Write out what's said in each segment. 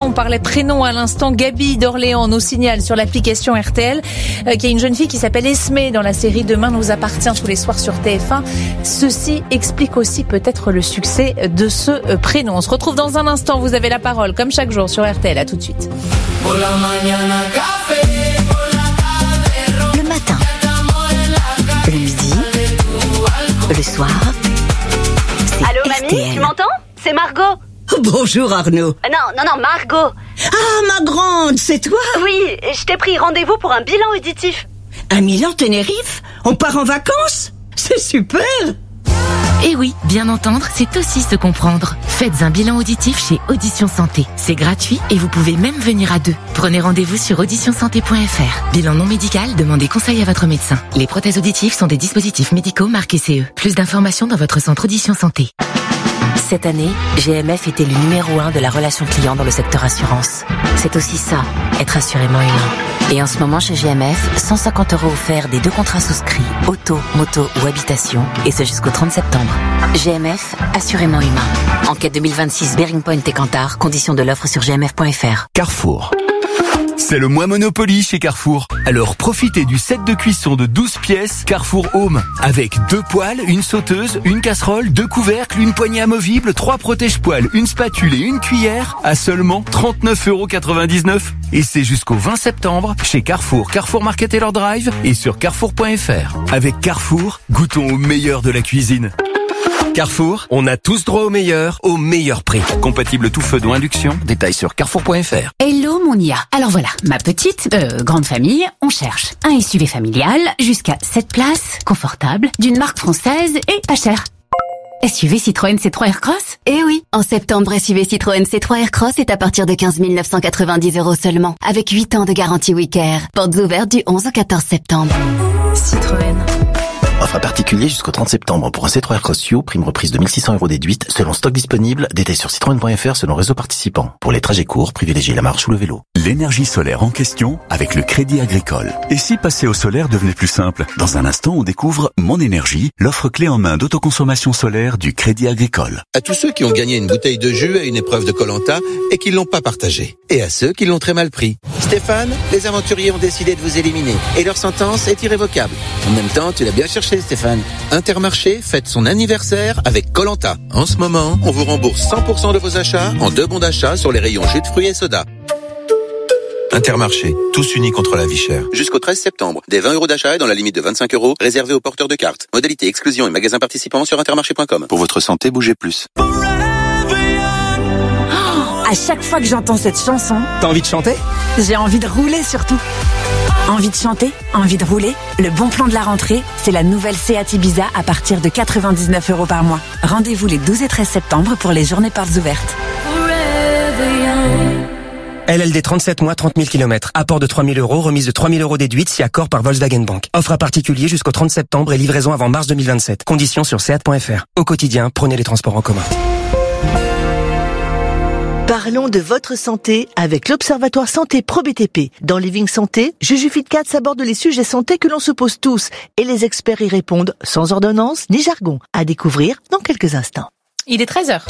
On parlait prénom à l'instant. Gabi d'Orléans nous signale sur l'application RTL qu'il y a une jeune fille qui s'appelle Esmé dans la série Demain nous appartient tous les soirs sur TF1. Ceci explique aussi peut-être le succès de ce prénom. On se retrouve dans un instant. Vous avez la parole comme chaque jour sur RTL. À tout de suite. Le matin, le midi, le soir. Allô mamie, tu m'entends? C'est Margot. Bonjour Arnaud. Non, Margot. Ah, ma grande, c'est toi? Oui, je t'ai pris rendez-vous pour un bilan auditif. À Milan, Tenerife? On part en vacances? C'est super! Et oui, bien entendre, c'est aussi se comprendre. Faites un bilan auditif chez Audition Santé. C'est gratuit et vous pouvez même venir à deux. Prenez rendez-vous sur auditionsanté.fr. Bilan non médical, demandez conseil à votre médecin. Les prothèses auditives sont des dispositifs médicaux marqués CE. Plus d'informations dans votre centre Audition Santé. Cette année, GMF était le numéro 1 de la relation client dans le secteur assurance. C'est aussi ça, être assurément humain. Et en ce moment chez GMF, 150 € offerts des 2 contrats souscrits, auto, moto ou habitation, et ce jusqu'au 30 septembre. GMF, assurément humain. Enquête 2026 Bearing Point et Kantar, conditions de l'offre sur gmf.fr. Carrefour. C'est le mois Monopoly chez Carrefour. Alors profitez du set de cuisson de 12 pièces Carrefour Home. Avec 2 poêles, une sauteuse, une casserole, 2 couvercles, une poignée amovible, 3 protège-poêles, une spatule et une cuillère à seulement 39,99 €. Et c'est jusqu'au 20 septembre chez Carrefour, Carrefour Market Taylor Drive et sur carrefour.fr. Avec Carrefour, goûtons au meilleur de la cuisine. Carrefour, on a tous droit au meilleur prix. Compatible tout feu d'induction, détails sur carrefour.fr. Hello mon IA. Alors voilà, ma petite, grande famille, on cherche un SUV familial jusqu'à 7 places, confortable, d'une marque française et pas cher. SUV Citroën C3 Aircross? Eh oui, en septembre, SUV Citroën C3 Aircross est à partir de 15 990 € seulement, avec 8 ans de garantie Wicare. Portes ouvertes du 11 au 14 septembre. Citroën. Offre à particulier jusqu'au 30 septembre pour un C3 Aircross You, prime reprise de 1 600 € déduite, selon stock disponible, détails sur citroën.fr selon réseau participant. Pour les trajets courts, privilégiez la marche ou le vélo. L'énergie solaire en question avec le Crédit Agricole. Et si passer au solaire devenait plus simple? Dans un instant, on découvre Mon Énergie, l'offre clé en main d'autoconsommation solaire du Crédit Agricole. À tous ceux qui ont gagné une bouteille de jus à une épreuve de Koh-Lanta et qui l'ont pas partagée. Et à ceux qui l'ont très mal pris. Stéphane, les aventuriers ont décidé de vous éliminer et leur sentence est irrévocable. En même temps, tu l'as bien cherché Stéphane. Intermarché fête son anniversaire avec Koh-Lanta. En ce moment, on vous rembourse 100% de vos achats en 2 bons d'achat sur les rayons jus de fruits et soda. Intermarché, tous unis contre la vie chère. Jusqu'au 13 septembre, des 20 € d'achat et dans la limite de 25 € réservés aux porteurs de cartes. Modalité exclusion et magasins participants sur intermarché.com. Pour votre santé, bougez plus. À chaque fois que j'entends cette chanson, t'as envie de chanter? J'ai envie de rouler surtout. Envie de chanter, envie de rouler. Le bon plan de la rentrée, c'est la nouvelle Seat Ibiza à partir de 99 € par mois. Rendez-vous les 12 et 13 septembre pour les journées portes ouvertes. LLD 37 mois, 30 000 km. Apport de 3 000 €, remise de 3 000 € déduite si accord par Volkswagen Bank. Offre à particulier jusqu'au 30 septembre et livraison avant mars 2027. Conditions sur seat.fr. Au quotidien, prenez les transports en commun. Parlons de votre santé avec l'Observatoire Santé Pro BTP. Dans Living Santé, Juju Fitcats aborde les sujets santé que l'on se pose tous et les experts y répondent sans ordonnance ni jargon. À découvrir dans quelques instants. Il est 13h.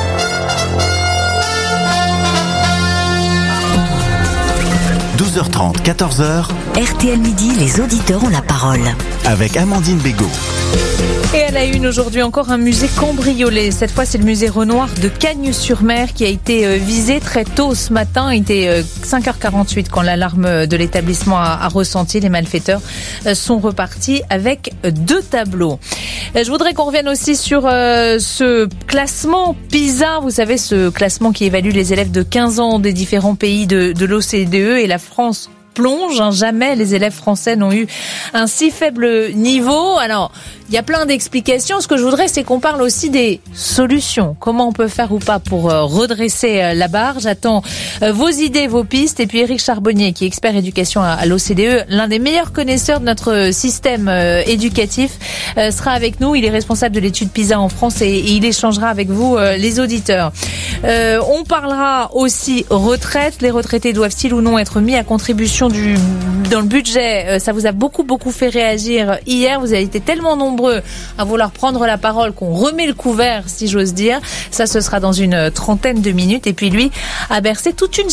– 12h30, 14h. RTL Midi, les auditeurs ont la parole. Avec Amandine Bégaud. Et à la une aujourd'hui encore un musée cambriolé. Cette fois c'est le musée Renoir de Cagnes-sur-Mer qui a été visé très tôt ce matin. Il était 5h48 quand l'alarme de l'établissement a ressenti. Les malfaiteurs sont repartis avec 2 tableaux. Je voudrais qu'on revienne aussi sur ce classement PISA. Vous savez, ce classement qui évalue les élèves de 15 ans des différents pays de l'OCDE, et la France plonge. Jamais les élèves français n'ont eu un si faible niveau. Alors, il y a plein d'explications. Ce que je voudrais, c'est qu'on parle aussi des solutions. Comment on peut faire ou pas pour redresser la barre. J'attends vos idées, vos pistes. Et puis Éric Charbonnier, qui est expert éducation à l'OCDE, l'un des meilleurs connaisseurs de notre système éducatif, sera avec nous. Il est responsable de l'étude PISA en France et il échangera avec vous, les auditeurs. On parlera aussi retraite. Les retraités doivent-ils ou non être mis à contribution dans le budget? Ça vous a beaucoup fait réagir hier. Vous avez été tellement nombreux à vouloir prendre la parole qu'on remet le couvert, si j'ose dire. Ça, ce sera dans une 30aine de minutes. Et puis lui a bercé toute une